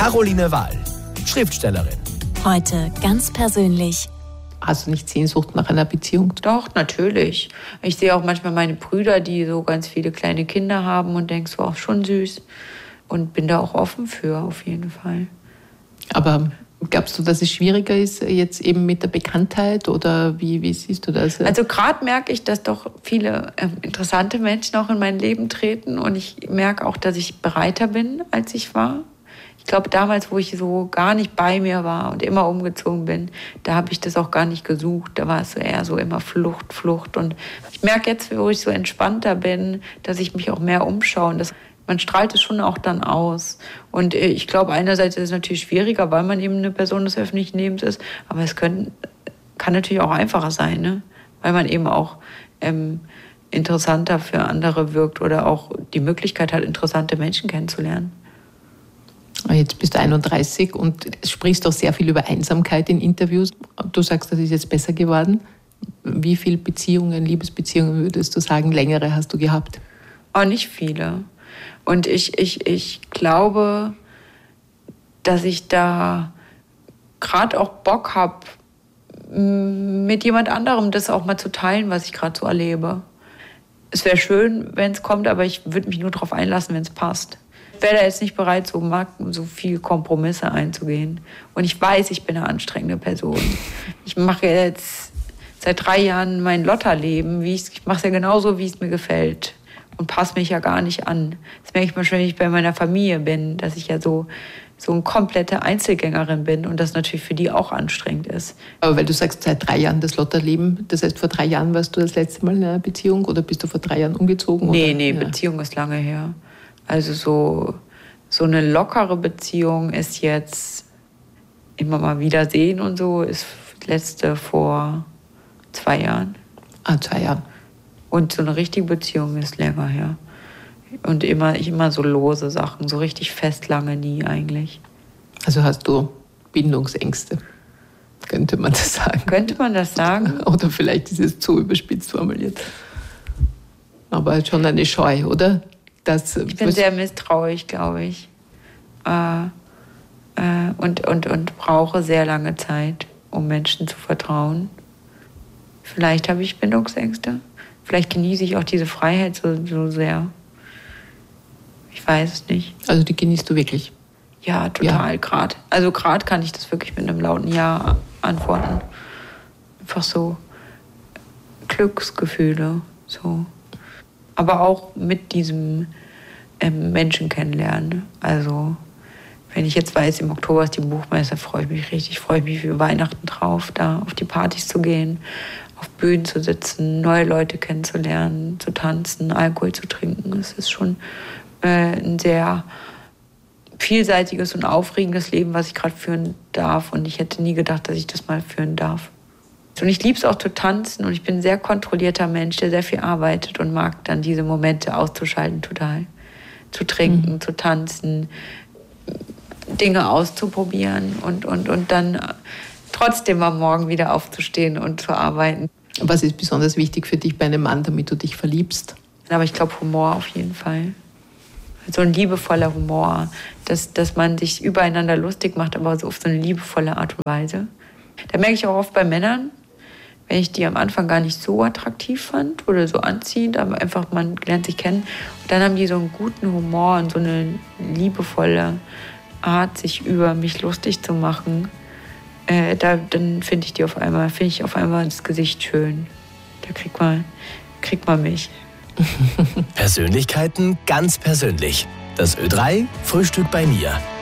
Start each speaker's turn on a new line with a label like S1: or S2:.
S1: Caroline Wahl, Schriftstellerin.
S2: Heute ganz persönlich.
S3: Hast du nicht Sehnsucht nach einer Beziehung?
S4: Doch, natürlich. Ich sehe auch manchmal meine Brüder, die so ganz viele kleine Kinder haben und denke so, auch schon süß. Und bin da auch offen für, auf jeden Fall.
S3: Aber glaubst du, dass es schwieriger ist jetzt eben mit der Bekanntheit oder wie siehst du das?
S4: Also gerade merke ich, dass doch viele interessante Menschen auch in mein Leben treten und ich merke auch, dass ich bereiter bin, als ich war. Ich glaube, damals, wo ich so gar nicht bei mir war und immer umgezogen bin, da habe ich das auch gar nicht gesucht. Da war es so eher so immer Flucht. Und ich merke jetzt, wo ich so entspannter bin, dass ich mich auch mehr umschaue. Und man strahlt es schon auch dann aus. Und ich glaube, einerseits ist es natürlich schwieriger, weil man eben eine Person des öffentlichen Lebens ist. Aber es kann natürlich auch einfacher sein, ne? Weil man eben auch interessanter für andere wirkt oder auch die Möglichkeit hat, interessante Menschen kennenzulernen.
S3: Jetzt bist du 31 und sprichst auch sehr viel über Einsamkeit in Interviews. Du sagst, das ist jetzt besser geworden. Wie viele Beziehungen, Liebesbeziehungen würdest du sagen, längere hast du gehabt?
S4: Oh, nicht viele. Und ich glaube, dass ich da gerade auch Bock habe, mit jemand anderem das auch mal zu teilen, was ich gerade so erlebe. Es wäre schön, wenn es kommt, aber ich würde mich nur darauf einlassen, wenn es passt. Ich wäre da jetzt nicht bereit, so viel Kompromisse einzugehen. Und ich weiß, ich bin eine anstrengende Person. Ich mache jetzt seit 3 Jahren mein Lotterleben. Ich mache es ja genauso, wie es mir gefällt. Und passe mich ja gar nicht an. Das merke ich manchmal, wenn ich bei meiner Familie bin, dass ich ja so eine komplette Einzelgängerin bin und das natürlich für die auch anstrengend ist.
S3: Aber weil du sagst, seit 3 Jahren das Lotterleben, das heißt, vor 3 Jahren warst du das letzte Mal in einer Beziehung oder bist du vor 3 Jahren umgezogen?
S4: Nee,
S3: Ja.
S4: Beziehung ist lange her. Also so eine lockere Beziehung ist jetzt immer mal wieder sehen und so, ist letzte vor 2 Jahren.
S3: 2 Jahren.
S4: Und so eine richtige Beziehung ist länger her. Und immer so lose Sachen, so richtig fest lange nie eigentlich.
S3: Also hast du Bindungsängste, könnte man das sagen.
S4: Könnte man das sagen?
S3: Oder vielleicht ist es zu überspitzt formuliert. Aber schon eine Scheu, oder?
S4: Ich bin sehr misstrauisch, glaube ich. Und brauche sehr lange Zeit, um Menschen zu vertrauen. Vielleicht habe ich Bindungsängste. Vielleicht genieße ich auch diese Freiheit so sehr. Ich weiß es nicht.
S3: Also die genießt du wirklich?
S4: Ja, total, gerade. Also gerade kann ich das wirklich mit einem lauten Ja antworten. Einfach so Glücksgefühle, so. Aber auch mit diesem Menschen kennenlernen. Also wenn ich jetzt weiß, im Oktober ist die Buchmesse, freue ich mich für Weihnachten drauf, da auf die Partys zu gehen, auf Bühnen zu sitzen, neue Leute kennenzulernen, zu tanzen, Alkohol zu trinken. Es ist schon ein sehr vielseitiges und aufregendes Leben, was ich gerade führen darf. Und ich hätte nie gedacht, dass ich das mal führen darf. Und ich liebe es auch zu tanzen und ich bin ein sehr kontrollierter Mensch, der sehr viel arbeitet und mag dann diese Momente auszuschalten total. Zu trinken, zu tanzen, Dinge auszuprobieren und dann trotzdem am Morgen wieder aufzustehen und zu arbeiten.
S3: Was ist besonders wichtig für dich bei einem Mann, damit du dich verliebst?
S4: Aber ich glaube Humor auf jeden Fall. So ein liebevoller Humor, dass man sich übereinander lustig macht, aber so auf so eine liebevolle Art und Weise. Da merke ich auch oft bei Männern, wenn ich die am Anfang gar nicht so attraktiv fand oder so anziehend, aber einfach man lernt sich kennen. Und dann haben die so einen guten Humor und so eine liebevolle Art, sich über mich lustig zu machen. Dann finde ich auf einmal das Gesicht schön. Da kriegt man mich.
S1: Persönlichkeiten ganz persönlich. Das Ö3 Frühstück bei mir.